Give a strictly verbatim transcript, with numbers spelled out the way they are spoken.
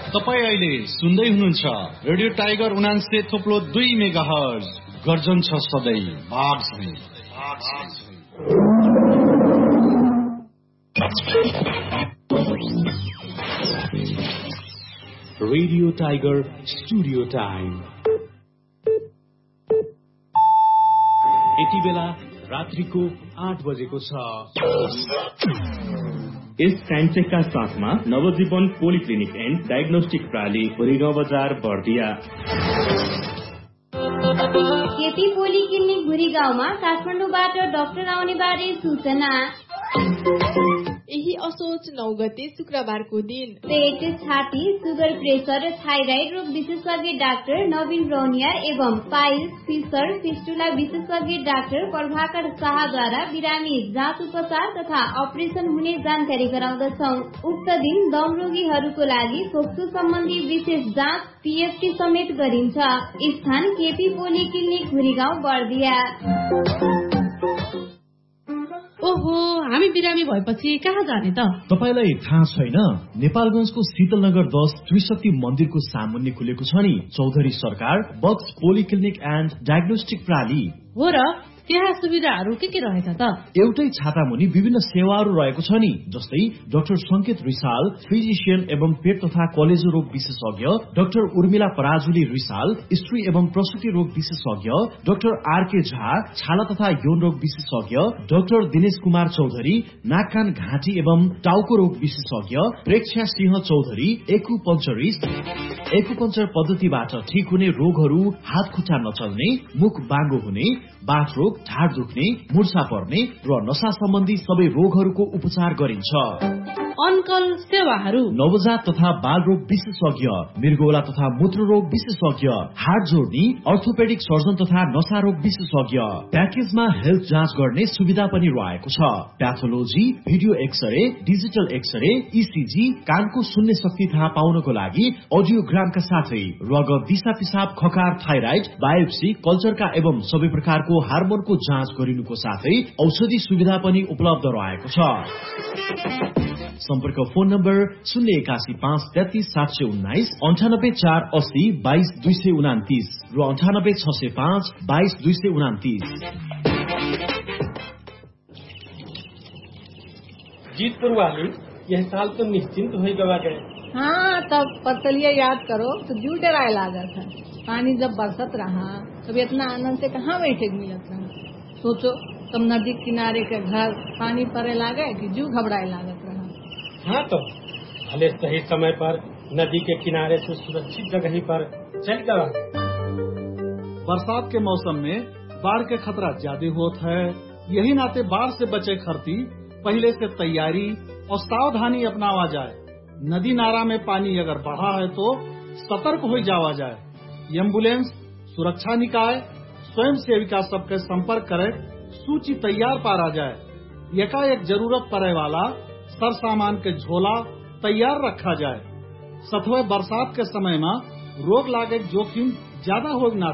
तपाईं अहिले सुन्दै हुनुहुन्छ रेडियो टाइगर उनान्से थोप्लो दुई मेगा हर्ज गर्जन छ सधैँ भाग झै रेडियो टाइगर स्टुडियो टाइम यति बेला रात्रिको आठ बजेको छ। इस टाइमचेक का साथमा नवजीवन पोलिक्लिनिक एन्ड डायग्नोस्टिक प्रणाली भुरीगाउँ बजार बर्दिया। केपी पोलिक्लिनिक भुरीगाउँमा काठमाडौँबाट डाक्टर आउने बारे सूचना। यही असोज नौ गते शुक्रबारको दिन पेट, छाती, सुगर, प्रेसर, थाइराइड रोग विशेषज्ञ डाक्टर नवीन रौनिया एवं पाइल्स, फिसर, फिस्टुला विशेषज्ञ डाक्टर प्रभाकर शाहद्वारा बिरामी जाँच उपचार तथा अपरेसन हुने जानकारी गराउँदछौ। उक्त दिन दम रोगीहरूको लागि फोक्सो सम्बन्धी विशेष जाँच पीएफटी समेत गरिन्छ। स्थान केपी पोलिक्लिनिक भुरीगाउँ बर्दिया। ओहो, हामी बिरामी भएपछि कहाँ जाने त? तपाईलाई थाहा छैन? नेपालगञ्जको शीतलनगर दस त्रिशक्ति मन्दिरको सामुन्ने खुलेको छ नि चौधरी सरकार बक्स पोलिक्लिनिक एन्ड डायग्नोस्टिक प्रणाली। हो र, त्यहाँ सुविधाहरू के के रहेछ त? एउटै छाता मुनि विभिन्न सेवाहरू रहेको छ नि, जस्तै डाक्टर संकेत रिसाल फिजिशियन एवं पेट तथा कलेजो रोग विशेषज्ञ, डाक्टर उर्मिला पराजुली रिसाल स्त्री एवं प्रसुति रोग विशेषज्ञ, डाक्टर आरके झा छाला तथा यौन रोग विशेषज्ञ, डाक्टर दिनेश कुमार चौधरी नाक कान घाँटी एवं टाउको रोग विशेषज्ञ, प्रेक्षा सिंह चौधरी एक्युपंचरिस्ट एक्युपंचर पद्धतिबाट ठीक हुने रोगहरू, हात खुट्टा नचल्ने, मुख बाङ्गो हुने, बाथ रोग, ढाड दुख्ने, मुर्छा पर्ने र नशा सम्बन्धी सबै रोगहरूको उपचार गरिन्छ। अनकल सेवाहरू नवजात तथा बाल रोग विशेषज्ञ, मृगौला तथा मूत्र रोग विशेषज्ञ, हाड जोड्ने, अर्थोपेडिक सर्जन तथा नशा रोग विशेषज्ञ। प्याकेजमा हेल्थ जाँच गर्ने सुविधा पनि रहेको छ। Pathology, video x-ray, digital x-ray, ECG, कानको सुन्ने शक्ति थाहा पाउनको लागि अडियोग्रामका साथै रगत, दिशा पिसाब, खकार, थाइराइड, बायोप्सी, कल्चरका एवं सबै प्रकारको हार्मोनको जाँच गरिनुको साथै औषधि सुविधा पनि उपलब्ध रहेको छ। सम्पर्क फोन नम्बर शून्य एकासी पाँच तेत्तीस सात सय उन्नाइस, अन्ठानब्बे चार अस्सी बाइस दुई सय उनातिस र अन्ठानब्बे छ सय पाँच बाइस दुई सय उनातिस। जीतपुर वाली, यह साल तो निश्चिंत हो गवा गए। हाँ, तब पतलिया याद करो तो जू डराए लागत है। पानी जब बरसत रहा तब इतना आनंद से कहाँ बैठे मिलत रहा। सोचो तब नदी किनारे के घर पानी पड़े लागे कि जू घबराए लागत रहा। हाँ, तो भले सही समय पर नदी के किनारे से सुरक्षित जगह पर चल गया। बरसात के मौसम में बाढ़ के खतरा ज्यादा होता है, यही नाते बाढ़ से बचे खर्ती पहले से तैयारी और सावधानी अपनावा जाए। नदी नारा में पानी अगर बढ़ा है तो सतर्क हो जावा जाए। एम्बुलेंस, सुरक्षा निकाय, स्वयं सेविका सबके संपर्क करे, सूची तैयार पारा जाए। एकाएक जरूरत पड़े वाला सर सामान के झोला तैयार रखा जाए। सतवे बरसात के समय में रोग लागे जोखिम ज्यादा हो न